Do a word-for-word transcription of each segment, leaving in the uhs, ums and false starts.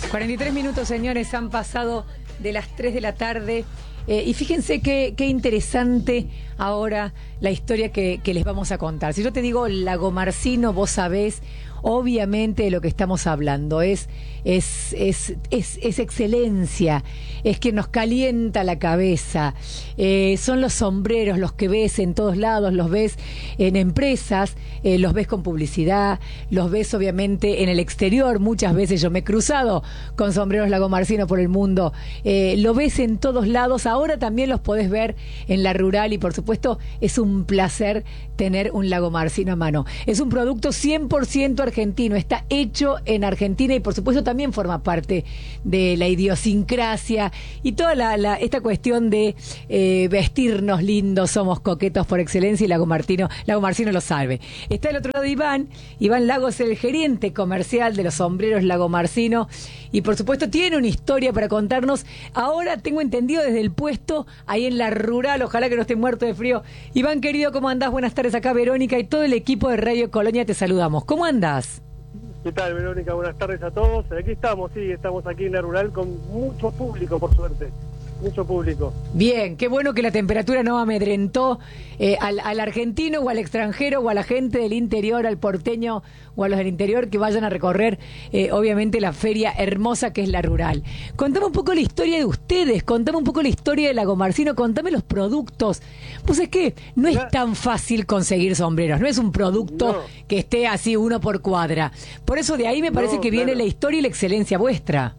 cuarenta y tres minutos, señores, han pasado de las tres de la tarde. Eh, y fíjense qué, qué interesante ahora la historia que, que les vamos a contar. Si yo te digo Lagomarsino, vos sabés obviamente de lo que estamos hablando. Es, es, es, es, es excelencia, es que nos calienta la cabeza. Eh, son los sombreros, los que ves en todos lados, los ves en empresas, eh, los ves con publicidad, los ves obviamente en el exterior. Muchas veces yo me he cruzado con sombreros Lagomarsino por el mundo. Eh, lo ves en todos lados. Ahora también los podés ver en la rural y por supuesto es un placer tener un Lagomarsino a mano. Es un producto cien por ciento argentino, está hecho en Argentina y por supuesto también forma parte de la idiosincrasia y toda la, la, esta cuestión de eh, vestirnos lindos, somos coquetos por excelencia y Lagomarsino, Lagomarsino lo sabe. Está del otro lado Iván, Iván Lagos, el gerente comercial de los sombreros Lagomarsino y por supuesto tiene una historia para contarnos. Ahora tengo entendido desde el puesto ahí en la rural, ojalá que no esté muerto de frío. Iván querido, ¿cómo andás? Buenas tardes, acá Verónica y todo el equipo de Radio Colonia te saludamos. ¿Cómo andás? ¿Qué tal, Verónica? Buenas tardes a todos. Aquí estamos, sí, estamos aquí en la rural con mucho público, por suerte. Mucho público. Bien, qué bueno que la temperatura no amedrentó eh, al, al argentino o al extranjero o a la gente del interior, al porteño o a los del interior que vayan a recorrer, eh, obviamente, la feria hermosa que es la rural. Contame un poco la historia de ustedes, contame un poco la historia de Lagomarsino, contame los productos. Pues es que no es tan fácil conseguir sombreros, no es un producto no. que esté así uno por cuadra. Por eso de ahí me parece no, que viene claro. la historia y la excelencia vuestra.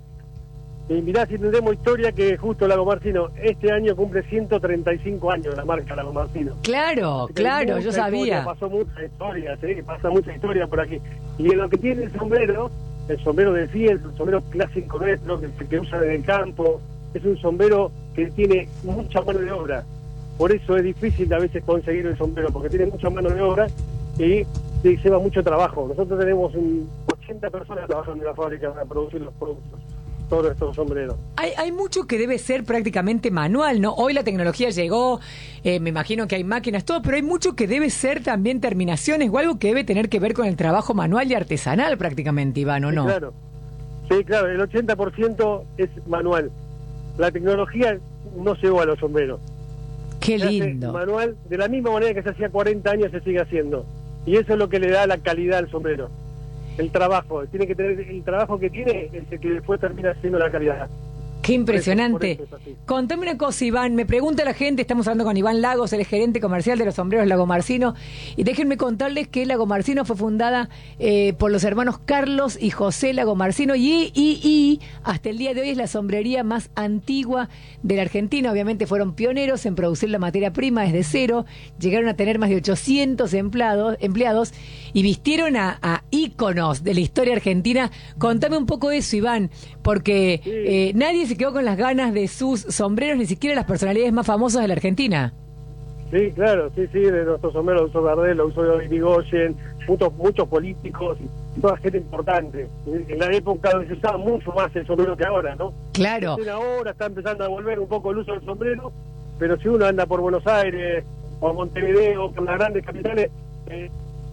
Y mirá, si tenemos historia que justo Lagomarsino este año cumple ciento treinta y cinco años la marca Lagomarsino. Claro, claro, yo sabía. Historia, pasó mucha historia, ¿sí? Pasa mucha historia por aquí. Y en lo que tiene el sombrero, el sombrero de fiel, el sombrero clásico nuestro, que, que usa en el campo, es un sombrero que tiene mucha mano de obra. Por eso es difícil a veces conseguir el sombrero, porque tiene mucha mano de obra y se lleva mucho trabajo. Nosotros tenemos un ochenta personas trabajando en la fábrica para producir los productos. Todos estos sombreros. Hay, hay mucho que debe ser prácticamente manual, ¿no? Hoy la tecnología llegó, eh, me imagino que hay máquinas, todo, pero hay mucho que debe ser también terminaciones o algo que debe tener que ver con el trabajo manual y artesanal prácticamente, Iván, ¿o no? Sí, claro. Sí, claro, el ochenta por ciento es manual. La tecnología no llegó a los sombreros. Qué lindo. Manual, de la misma manera que se hacía cuarenta años, se sigue haciendo. Y eso es lo que le da la calidad al sombrero. El trabajo, tiene que tener el trabajo que tiene, es el que después termina siendo la calidad. Qué impresionante. Por eso, por eso es Contame una cosa, Iván, me pregunta la gente, estamos hablando con Iván Lagos, el gerente comercial de los sombreros Lagomarsino, y déjenme contarles que Lagomarsino fue fundada eh, por los hermanos Carlos y José Lagomarsino, y, y, y hasta el día de hoy es la sombrería más antigua de la Argentina. Obviamente fueron pioneros en producir la materia prima desde cero, llegaron a tener más de ochocientos empleados, empleados y vistieron a, a íconos de la historia argentina. Contame un poco eso, Iván, porque sí. eh, nadie se quedó con las ganas de sus sombreros, ni siquiera las personalidades más famosas de la Argentina. Sí, claro, sí, sí, de nuestros sombreros lo usó Gardel, lo usó Irigoyen, muchos, muchos políticos, toda gente importante. En la época se usaba mucho más el sombrero que ahora, ¿no? Claro. Ahora está empezando a volver un poco el uso del sombrero, pero si uno anda por Buenos Aires, o Montevideo, por las grandes capitales, eh,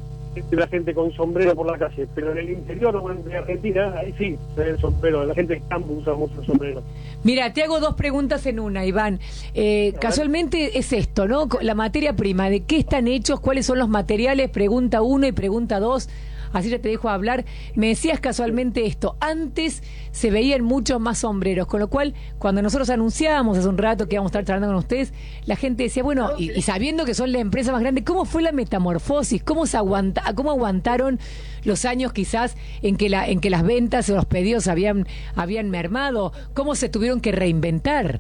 la gente con sombrero por la calle, pero en el interior de Argentina, ahí sí, el sombrero, la gente en campo usa mucho el sombrero. Mira, te hago dos preguntas en una, Iván. Eh, casualmente es esto, ¿no? La materia prima, ¿de qué están hechos? ¿Cuáles son los materiales? Pregunta uno y pregunta dos. Así ya te dejo hablar. Me decías casualmente esto, antes se veían muchos más sombreros, con lo cual cuando nosotros anunciábamos hace un rato que íbamos a estar charlando con ustedes, la gente decía, bueno, y, y sabiendo que son la empresa más grande, ¿cómo fue la metamorfosis? ¿Cómo se aguanta, cómo aguantaron los años quizás en que la en que las ventas o los pedidos habían habían mermado? ¿Cómo se tuvieron que reinventar?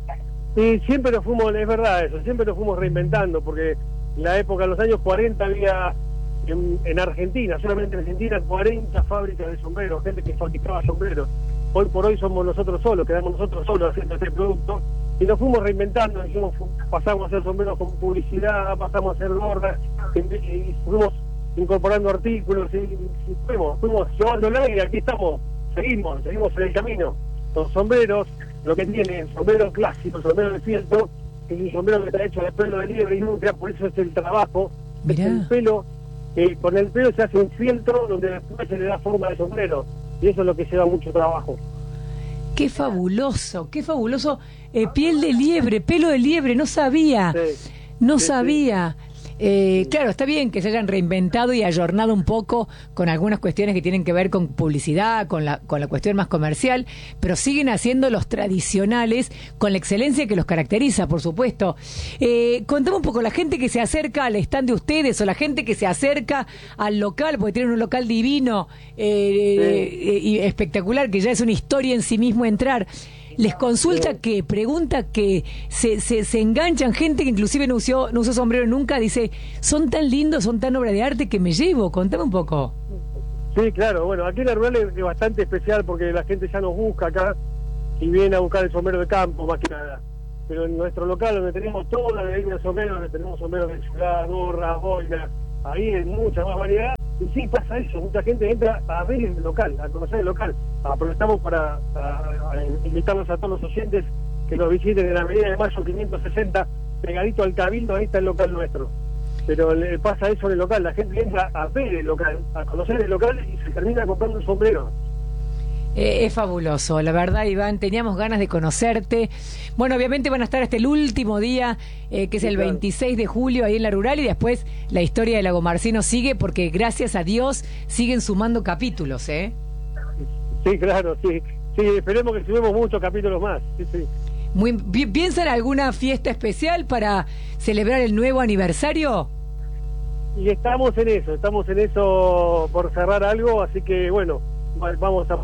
Sí, siempre nos fuimos, es verdad eso, siempre nos fuimos reinventando, porque en la época, en los años cuarenta había En, en Argentina, solamente en Argentina, cuarenta fábricas de sombreros, gente que fabricaba sombreros. Hoy por hoy somos nosotros solos, quedamos nosotros solos haciendo este producto y nos fuimos reinventando, dijimos, pasamos a hacer sombreros con publicidad, pasamos a hacer gorras y, y fuimos incorporando artículos y, y fuimos, fuimos llevándola y aquí estamos, seguimos, seguimos en el camino. Los sombreros, lo que tiene, sombrero clásico, sombrero de fieltro, que es un sombrero que está hecho de pelo de liebre y nutria, por eso es el trabajo, Mirá. es el pelo. Eh, con el pelo se hace un fieltro donde después se le da forma de sombrero y eso es lo que lleva mucho trabajo. Qué fabuloso, qué fabuloso. Eh, piel de liebre, pelo de liebre, no sabía, Sí, no sí, sabía. Eh, claro, está bien que se hayan reinventado y ayornado un poco con algunas cuestiones que tienen que ver con publicidad, con la, con la cuestión más comercial, pero siguen haciendo los tradicionales con la excelencia que los caracteriza, por supuesto. Eh, contame un poco, la gente que se acerca al stand de ustedes o la gente que se acerca al local, porque tienen un local divino eh, Sí. eh, y espectacular, que ya es una historia en sí mismo entrar. Les consulta Sí. que, pregunta que, se, se, se enganchan, gente que inclusive no usó, no usó sombrero nunca, dice, son tan lindos, son tan obra de arte que me llevo. Contame un poco. Sí, claro, bueno, aquí en la rural es, es bastante especial porque la gente ya nos busca acá y viene a buscar el sombrero de campo más que nada. Pero en nuestro local donde tenemos toda la línea de sombreros, donde tenemos sombreros de ciudad, gorras, boinas, ahí hay mucha más variedad. Y sí, pasa eso, mucha gente entra a ver el local, a conocer el local. Aprovechamos para a, a invitarlos a todos los oyentes que nos visiten en la avenida de Mayo quinientos sesenta, pegadito al Cabildo, ahí está el local nuestro. Pero le pasa eso en el local, la gente entra a ver el local, a conocer el local y se termina comprando un sombrero. Eh, es fabuloso, la verdad, Iván, teníamos ganas de conocerte. Bueno, obviamente van a estar hasta el último día, eh, que es Sí, el claro. veintiséis de julio ahí en la rural, y después la historia de Lago Marcino sigue porque gracias a Dios siguen sumando capítulos, ¿eh? Sí, claro, sí. Sí, esperemos que sumemos muchos capítulos más. Sí, sí. Muy, pi- ¿Piensan alguna fiesta especial para celebrar el nuevo aniversario? Y estamos en eso, estamos en eso por cerrar algo, así que bueno, va- vamos a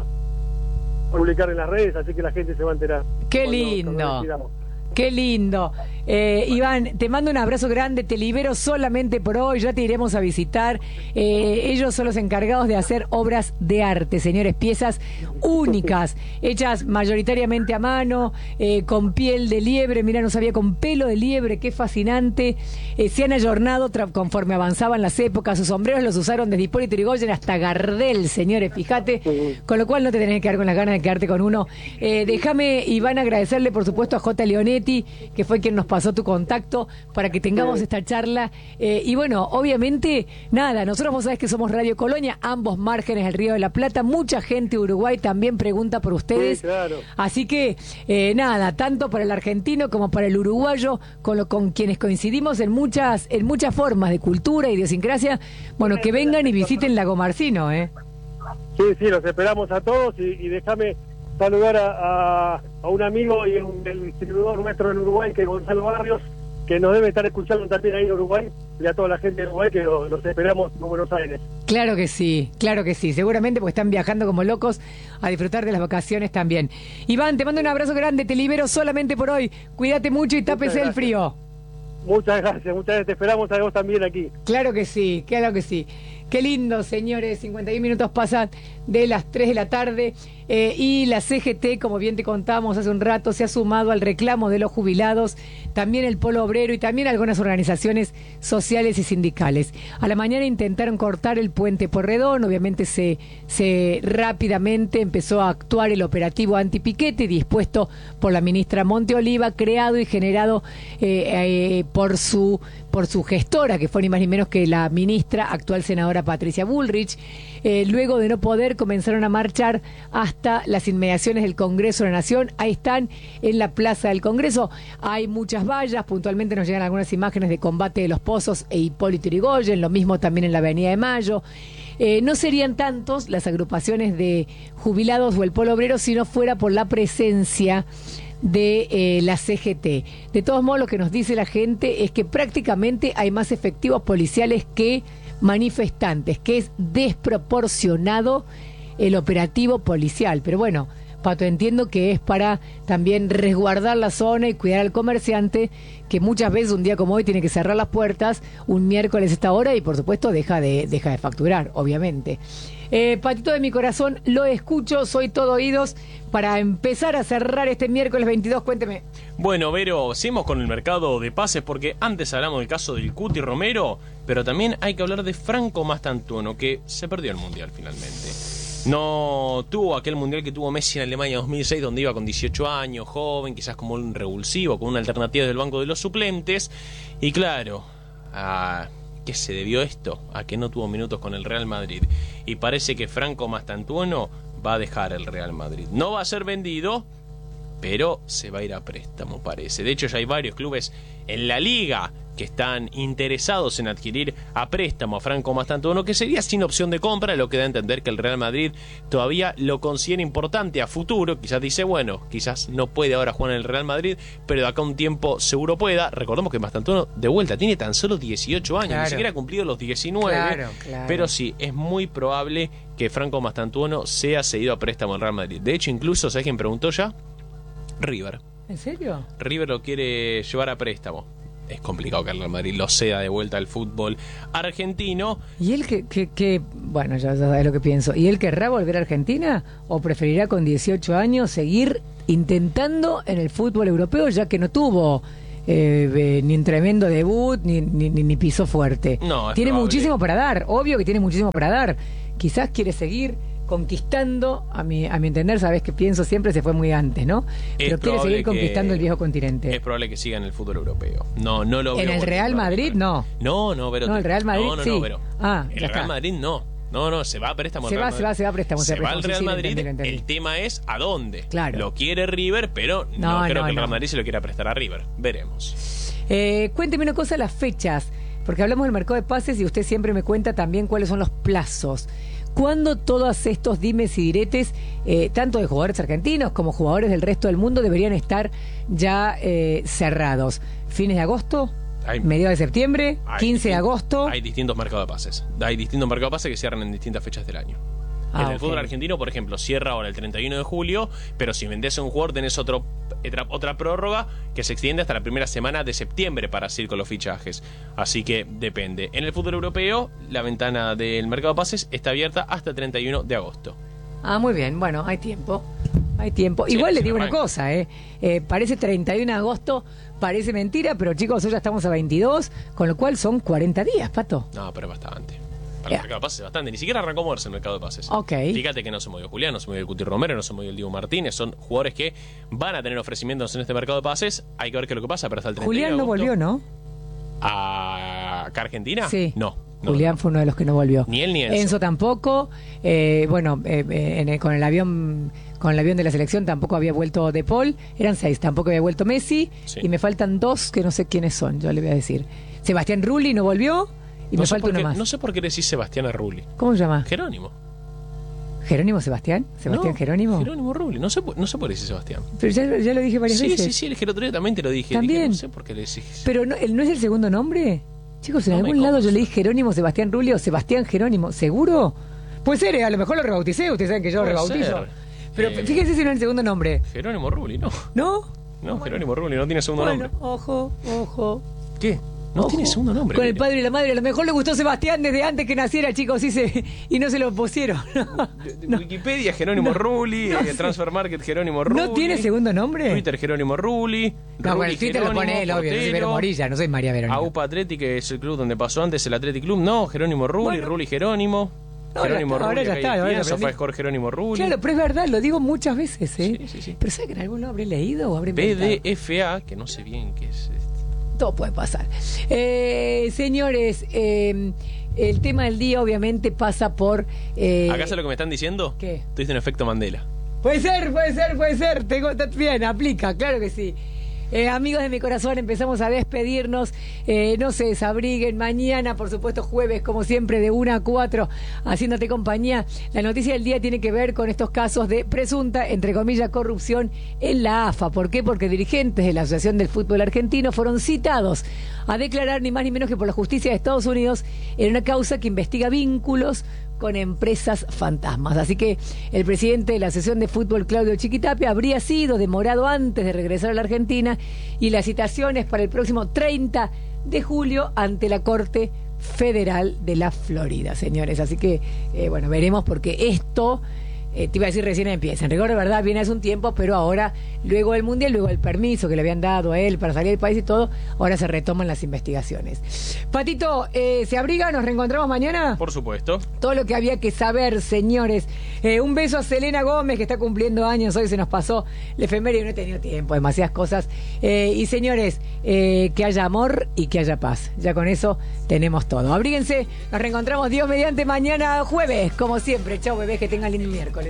publicar en las redes, así que la gente se va a enterar. ¡Qué cuando- lindo! cuando decidamos. Qué lindo. Eh, Iván, te mando un abrazo grande, te libero solamente por hoy, ya te iremos a visitar. Eh, ellos son los encargados de hacer obras de arte, señores, piezas únicas, hechas mayoritariamente a mano, eh, con piel de liebre, mira, no sabía, con pelo de liebre, qué fascinante. Eh, se han ayornado tra- conforme avanzaban las épocas, sus sombreros los usaron desde Hipólito Yrigoyen hasta Gardel, señores, fíjate, Sí. con lo cual no te tenés que quedar con las ganas de quedarte con uno. Eh, déjame, Iván, agradecerle, por supuesto, a J. Leonetti, que fue quien nos pasó tu contacto para que tengamos Sí. esta charla. Eh, y bueno, obviamente, nada, nosotros vos sabés que somos Radio Colonia, ambos márgenes del Río de la Plata, mucha gente de Uruguay también pregunta por ustedes. Sí, claro. Así que, eh, nada, tanto para el argentino como para el uruguayo, con, lo, con quienes coincidimos en muchas, en muchas formas de cultura, idiosincrasia, bueno, que vengan y visiten Lago Marcino, ¿eh? Sí, sí, los esperamos a todos y, y déjame saludar a, a, a un amigo y un del distribuidor nuestro en Uruguay, que es Gonzalo Barrios, que nos debe estar escuchando también ahí en Uruguay, y a toda la gente de Uruguay que lo- los esperamos en Buenos Aires. Claro que sí, claro que sí, seguramente porque están viajando como locos a disfrutar de las vacaciones también. Iván, te mando un abrazo grande, te libero solamente por hoy, cuídate mucho y tápese el gracias. frío. Muchas gracias, muchas gracias, te esperamos a vos también aquí. Claro que sí, claro que sí. Qué lindo, señores, cincuenta y un minutos pasan de las tres de la tarde eh, y la C G T, como bien te contamos hace un rato, se ha sumado al reclamo de los jubilados, también el Polo Obrero y también algunas organizaciones sociales y sindicales. A la mañana intentaron cortar el puente Porredón, obviamente se, se rápidamente empezó a actuar el operativo antipiquete dispuesto por la ministra Monte Oliva, creado y generado eh, eh, por su por su gestora, que fue ni más ni menos que la ministra, actual senadora Patricia Bullrich. Eh, luego de no poder, comenzaron a marchar hasta las inmediaciones del Congreso de la Nación. Ahí están, en la Plaza del Congreso. Hay muchas vallas, puntualmente nos llegan algunas imágenes de Combate de los Pozos e Hipólito Yrigoyen, lo mismo también en la Avenida de Mayo. Eh, no serían tantos las agrupaciones de jubilados o el Polo Obrero si no fuera por la presencia de eh, la C G T. De todos modos, lo que nos dice la gente es que prácticamente hay más efectivos policiales que manifestantes, que es desproporcionado el operativo policial. Pero bueno, Pato, entiendo que es para también resguardar la zona y cuidar al comerciante, que muchas veces un día como hoy tiene que cerrar las puertas, un miércoles a esta hora, y por supuesto deja de, deja de facturar, obviamente. Eh, Patito de mi corazón, lo escucho, soy todo oídos para empezar a cerrar este miércoles veintidós. Cuénteme. Bueno, Vero, seguimos con el mercado de pases porque antes hablamos del caso del Cuti Romero, pero también hay que hablar de Franco Mastantuono, que se perdió el Mundial finalmente. No tuvo aquel Mundial que tuvo Messi en Alemania dos mil seis, donde iba con dieciocho años, joven, quizás como un revulsivo, con una alternativa del banco de los suplentes. Y claro, a... ¿qué se debió esto? A que no tuvo minutos con el Real Madrid. Y parece que Franco Mastantuono va a dejar el Real Madrid. No va a ser vendido, pero se va a ir a préstamo, parece. De hecho, ya hay varios clubes en la liga que están interesados en adquirir a préstamo a Franco Mastantuono, que sería sin opción de compra, lo que da a entender que el Real Madrid todavía lo considera importante a futuro. Quizás dice, bueno, quizás no puede ahora jugar en el Real Madrid, pero de acá a un tiempo seguro pueda. Recordemos que Mastantuono, de vuelta, tiene tan solo dieciocho años, claro. Ni siquiera ha cumplido los diecinueve, claro, claro. Pero sí, es muy probable que Franco Mastantuono sea cedido a préstamo al Real Madrid. De hecho, incluso, ¿sabes quién preguntó ya? River. ¿En serio? River lo quiere llevar a préstamo. Es complicado que el Real Madrid lo ceda de vuelta al fútbol argentino. ¿Y él que, que, que bueno, ya, ya sabes lo que pienso? ¿Y él querrá volver a Argentina o preferirá con dieciocho años seguir intentando en el fútbol europeo, ya que no tuvo eh, eh, ni un tremendo debut ni, ni, ni, ni pisó fuerte? No, tiene probable. muchísimo para dar, obvio que tiene muchísimo para dar. Quizás quiere seguir conquistando, a mi, a mi entender, sabes que pienso siempre se fue muy antes, ¿no? Pero quiere seguir conquistando el viejo continente. Es probable que siga en el fútbol europeo. No, no lo veo. ¿En el Real Madrid? No. No, no, pero no, el Real Madrid no, no, sí. No, pero ah, el ya Real está. Madrid no. No, no, se va a préstamo. Se va, se va, se va a préstamo. Se, se va al Real sí, Madrid. Sí, lo entendí, lo entendí. El tema es a dónde. Claro. Lo quiere River, pero no, no creo no, que el Real no. Madrid se lo quiera prestar a River. Veremos. Eh, cuénteme una cosa, las fechas, porque hablamos del mercado de pases y usted siempre me cuenta también cuáles son los plazos. ¿Cuándo todos estos dimes y diretes, eh, tanto de jugadores argentinos como jugadores del resto del mundo, deberían estar ya eh, cerrados? ¿Fines de agosto? Hay, ¿Mediados de septiembre? ¿quince de agosto? Hay distintos mercados de pases. Hay distintos mercados de pases que cierran en distintas fechas del año. Ah, en el okay. fútbol argentino, por ejemplo, cierra ahora el treinta y uno de julio, pero si vendés a un jugador tenés otro, otra, otra prórroga que se extiende hasta la primera semana de septiembre para seguir con los fichajes. Así que depende. En el fútbol europeo, la ventana del mercado de pases está abierta hasta el treinta y uno de agosto. Ah, muy bien. Bueno, hay tiempo. Hay tiempo. Sí, Igual le digo arranca. una cosa, ¿eh? eh parece treinta y uno de agosto, parece mentira, pero chicos, hoy ya estamos a veintidós, con lo cual son cuarenta días, Pato. No, pero es bastante. Para Yeah. el mercado de pases, bastante. Ni siquiera arrancó a moverse el mercado de pases. Ok. Fíjate que no se movió Julián, no se movió el Cuti Romero, no se movió el Diego Martínez. Son jugadores que van a tener ofrecimientos en este mercado de pases. Hay que ver qué es lo que pasa, pero hasta el treinta y uno de Julián no agosto, volvió, ¿no? ¿A acá Argentina? Sí. No. no Julián no. fue uno de los que no volvió. Ni él ni Enzo. Enzo tampoco. Eh, bueno, eh, eh, en el- con el avión con el avión de la selección tampoco había vuelto De Paul. Eran seis, tampoco había vuelto Messi. Sí. Y me faltan dos que no sé quiénes son, yo le voy a decir. Sebastián Rulli no volvió y no me sé falta por uno qué, más. No sé por qué le decís Sebastián a Rulli. ¿Cómo se llama? Jerónimo. ¿Jerónimo Sebastián? ¿Sebastián No, Jerónimo? Jerónimo Rulli. No sé, por- no sé por qué decís Sebastián. Pero ya, ya lo dije varias Sí, veces. sí, sí, el otro día también te lo dije. ¿También? Dije, no sé por qué le decís. Pero no, ¿el- ¿no es el segundo nombre? Chicos, en No me algún lado yo consta. leí Jerónimo Sebastián Rulli o Sebastián Jerónimo. ¿Seguro? Puede ser, eh, a lo mejor lo rebauticé. Ustedes saben que yo lo Puede rebautizo. ser. Pero Eh, fíjense si no es el segundo nombre. Jerónimo Rulli, no. ¿No? No, Jerónimo Rulli no tiene segundo Bueno, nombre. ojo, ojo. ¿Qué? No ojo. tiene segundo nombre. Con el mire. padre y la madre, a lo mejor le gustó Sebastián desde antes que naciera, chicos, y, se, y no se lo pusieron. De- de Wikipedia, Jerónimo Rulli. no eh, sé. Transfer Market, Jerónimo Rulli. ¿No tiene segundo nombre? Twitter, Jerónimo Rulli. No, bueno, el Twitter lo pone él, obvio. No soy Vero Morilla, no soy María Verónica. AUPA Athletic, que es el club donde pasó antes el Athletic Club. No, Jerónimo Rulli, Bueno. Rulli Jerónimo. No, Jerónimo ahora Rulli, ya acá está, hay ahora ya Pienso, aprendí. Score Jerónimo Rulli. Claro, pero es verdad, lo digo muchas veces, ¿eh? Sí, sí, sí. Pero ¿sabes que en algún lado habré leído o habré B inventado? D F A, que no sé bien qué es. este. Todo puede pasar. Eh, señores, eh, el tema del día obviamente pasa por... Eh, ¿Acá es lo que me están diciendo? ¿Qué? Tuviste un efecto Mandela. Puede ser, puede ser, puede ser. Tengo, bien, aplica, claro que sí. Eh, amigos de mi corazón, empezamos a despedirnos. Eh, no se desabriguen. Mañana, por supuesto, jueves, como siempre, de una a cuatro, haciéndote compañía. La noticia del día tiene que ver con estos casos de presunta, entre comillas, corrupción en la A F A. ¿Por qué? Porque dirigentes de la Asociación del Fútbol Argentino fueron citados a declarar ni más ni menos que por la justicia de Estados Unidos en una causa que investiga vínculos con empresas fantasmas. Así que el presidente de la Asociación de Fútbol, Claudio Chiquitapia, habría sido demorado antes de regresar a la Argentina y la citación es para el próximo treinta de julio ante la Corte Federal de la Florida, señores. Así que, eh, bueno, veremos porque esto... Eh, te iba a decir recién empieza. En rigor, de verdad, viene hace un tiempo, pero ahora, luego del Mundial, luego el permiso que le habían dado a él para salir del país y todo, ahora se retoman las investigaciones. Patito, eh, ¿se abriga? ¿Nos reencontramos mañana? Por supuesto. Todo lo que había que saber, señores. Eh, un beso a Selena Gómez, que está cumpliendo años. Hoy se nos pasó la efeméride y no he tenido tiempo, demasiadas cosas. Eh, y señores, eh, que haya amor y que haya paz. Ya con eso tenemos todo. Abríguense, nos reencontramos Dios mediante mañana jueves, como siempre. Chau, bebés, que tengan lindo miércoles.